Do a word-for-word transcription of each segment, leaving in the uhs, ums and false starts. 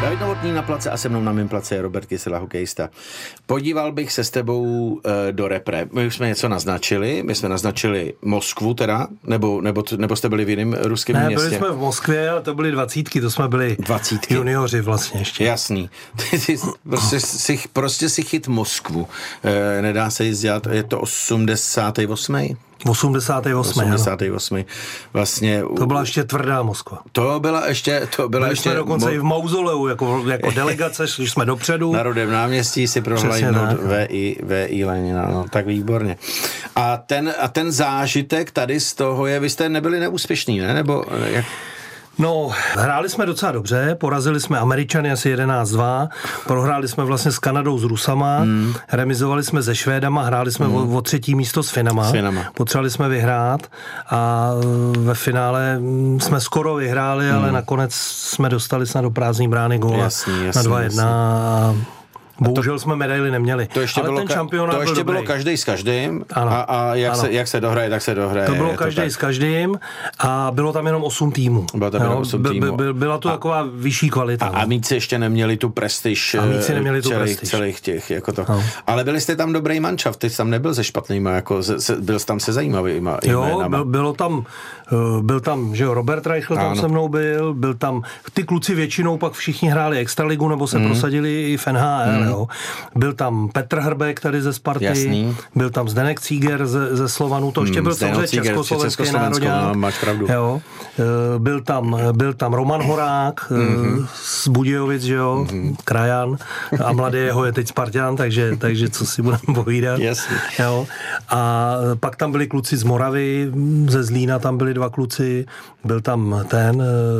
David Novotný na place a se mnou na mém place je Robert Kysela, hokejista. Podíval bych se s tebou e, do repre. My už jsme něco naznačili, my jsme naznačili Moskvu teda, nebo, nebo, nebo jste byli v jiném ruském ne, městě? Ne, byli jsme v Moskvě, ale to byly dvacítky, to jsme byli dvacítky. Junioři vlastně ještě. Jasný. Ty, ty, prostě, si, prostě si chyt Moskvu. E, nedá se jíst dělat, je to osmdesát osm. osmdesát osm. osmdesát osm. Vlastně. To byla ještě tvrdá Moskva. To byla ještě, to byla Byli ještě. jsme dokonce mo- i v mauzoleu, jako, jako delegace, šli jsme dopředu. Na Rudém náměstí si prohlédnout V I Lenina, no, tak výborně. A ten, a ten zážitek tady z toho je, vy jste nebyli neúspěšní, ne? Nebo jak? No, hráli jsme docela dobře, porazili jsme Američany asi jedenáct dva, prohráli jsme vlastně s Kanadou s Rusama, hmm. remizovali jsme se Švédama, hráli jsme hmm. o, o třetí místo s Finama, s Finama, potřebovali jsme vyhrát a ve finále jsme skoro vyhráli, hmm. ale nakonec jsme dostali snad do prázdný brány góla jasný, jasný, na dva jedna a bohužel to, jsme medaily neměli. To ještě, ale bylo, ten šampionát to ještě byl bylo každý s každým ano, a, a jak, ano. Se, jak se dohraje, tak se dohraje. To bylo každý to s každým a bylo tam jenom osm týmů. Bylo tam jenom osm týmů. By, by, byla to a, taková vyšší kvalita. A, a míci ještě neměli tu prestiž a míci neměli tu celých, prestiž. celých těch. Jako to. No. Ale byli jste tam dobrý manšaft, ty jsi tam nebyl se špatnýma, jako se, byl jsi tam se zajímavýma Jo, byl, bylo tam, byl tam, že jo, Robert Reichl tam ano. se mnou byl, byl tam, ty kluci většinou pak všichni hráli extraligu nebo se mm. prosadili i v N H L, mm. jo. Byl tam Petr Hrbek tady ze Sparty, Jasný. Byl tam Zdeněk Cíger ze, ze Slovanů, to ještě byl mm, samozřejmě československý nároďák. Máš pravdu. Jo. Byl tam, byl tam Roman Horák mm-hmm. z Budějovic, že jo, mm-hmm. krajan a mladý jeho je teď Spartan, takže, takže co si budeme povídat. Jo. A pak tam byli kluci z Moravy, ze Zlína tam byli dva kluci, byl tam ten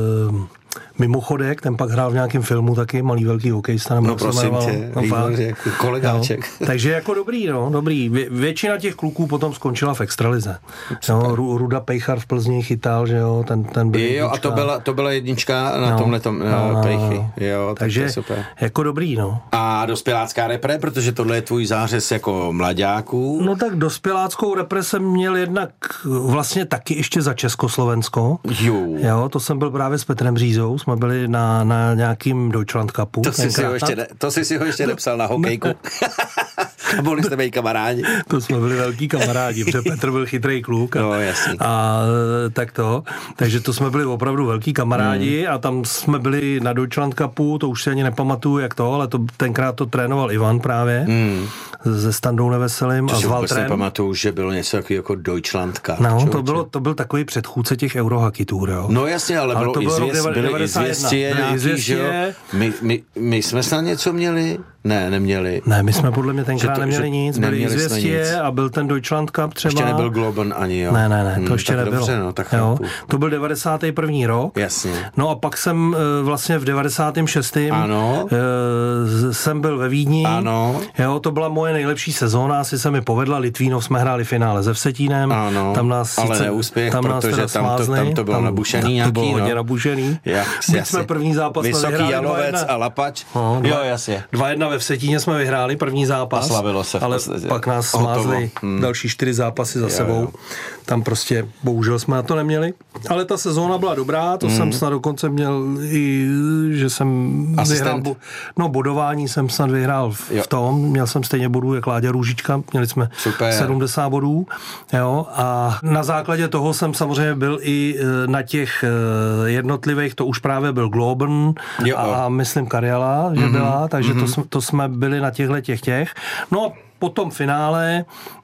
Mimochodek, ten pak hrál v nějakém filmu taky, malý velký hokejista. No prosím tě, výborně, kolegáček. No, takže jako dobrý, no, dobrý. Vě, většina těch kluků potom skončila v extralize. No, Ruda Pejchar v Plzni chytal, že jo, ten, ten byl Jo, jednička. A to byla, to byla jednička na no, tomhletom no, no, Pejchy. Jo, takže tak to je super. Jako dobrý, no. A dospělácká repre, protože tohle je tvůj zářez jako mlaďáků. No tak dospěláckou repre jsem měl jednak vlastně taky ještě za Československo. Jo. Jo, to jsem byl právě s Petrem Řízou, jsme byli na, na nějakým Deutschland Cupu. To jsi, si ho ještě ne, to jsi si ho ještě nepsal na hokejku. A byli jste mý kamarádi. To jsme byli velký kamarádi, protože Petr byl chytrý kluk. A, no, jasný. A tak to. Takže to jsme byli opravdu velký kamarádi hmm. a tam jsme byli na Deutschland Cupu, to už si ani nepamatuju, jak to, ale to, tenkrát to trénoval Ivan právě hmm. se Standou Neveselým to a s Valtrem. To si nepamatuju, že bylo něco jako Deutschland Cup. No, to, bylo, to byl takový předchůdce těch Eurohockey Tour, jo. No jasně, ale, ale bylo, to bylo i zvěst, byly i zvěstě nějaký, že jo. My, my, my jsme snad něco měli? Ne, neměli. Ne, my jsme podle mě tenkrát to, neměli nic, byli neměli Izvěstě a byl ten Deutschland Cup třeba. Ještě nebyl Globen ani, jo? Ne, ne, ne, to hmm, ještě nebylo. Dobře, no, tak jo, to byl devadesátý první rok. Jasně. No a pak jsem vlastně v devadesátém šestém Ano. jsem byl ve Vídni. Ano. Jo, to byla moje nejlepší sezóna, asi se mi povedla. Litvínov jsme hráli finále se Vsetínem. Ano, tam nás ale sice, neúspěch, tam protože tam to, tam to bylo tam, nabušený nějaký, to bylo hodně no. nabušený. My jsme první zápas Vysoký Jalovec a Lapač. No, jo, jasně. dva jedna ve Vsetíně jsme vyhráli první zápas. A slavilo se. Ale pak nás smázli hmm. další čtyři zápasy za jo, sebou. Jo. Tam prostě bohužel jsme na to neměli. Ale ta sezóna byla dobrá, to hmm. jsem snad dokonce měl i, že jsem Asistent. vyhrál, no bodování jsem snad vyhrál v, v tom, měl jsem stejně bodů jak Láďa Růžička, měli jsme Super. sedmdesát bodů, jo, a na základě toho jsem samozřejmě byl i na těch jednotlivých, to už právě byl Globen jo. a myslím Karjala, že mm-hmm. byla, takže mm-hmm. to, to jsme byli na těchto těch těch. No po tom finále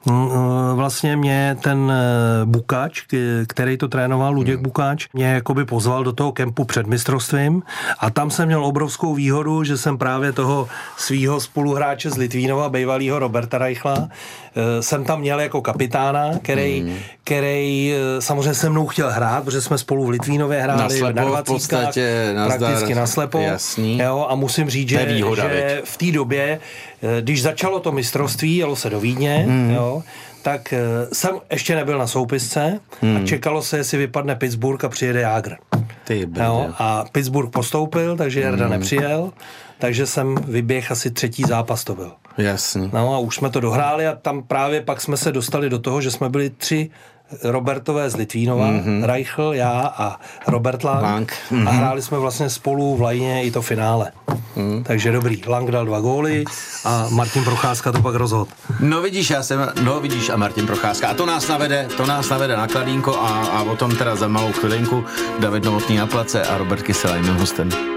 vlastně mě ten Bukač, který to trénoval, Luděk hmm. Bukač, mě jakoby pozval do toho kempu před mistrovstvím a tam jsem měl obrovskou výhodu, že jsem právě toho svýho spoluhráče z Litvínova, bývalýho Roberta Reichla, jsem tam měl jako kapitána, který, hmm. který samozřejmě se mnou chtěl hrát, protože jsme spolu v Litvínově hráli naslepo, na dvacítkách, prakticky naslepo. Jasný. Jo, a musím říct, že, výhoda, že v té době, když začalo to mistrovství, jelo se do Vídně, hmm. jo, tak jsem ještě nebyl na soupisce hmm. a čekalo se, jestli vypadne Pittsburgh a přijede Jágr. Ty jo, a Pittsburgh postoupil, takže Jarda hmm. nepřijel, takže jsem vyběh asi třetí zápas to byl. Jasný. No a už jsme to dohráli a tam právě pak jsme se dostali do toho, že jsme byli tři Robertové z Litvínova, mm-hmm. Reichl, já a Robert Lang, Lang. Mm-hmm. a hráli jsme vlastně spolu v lajně i to finále. Mm. Takže dobrý, Lang dal dva góly a Martin Procházka to pak rozhodl. No vidíš, já jsem, no vidíš a Martin Procházka. A to nás navede, to nás navede na Kladínko a, a o tom teda za malou chvilinku David Novotný na place a Robert Kysela jiným hostem.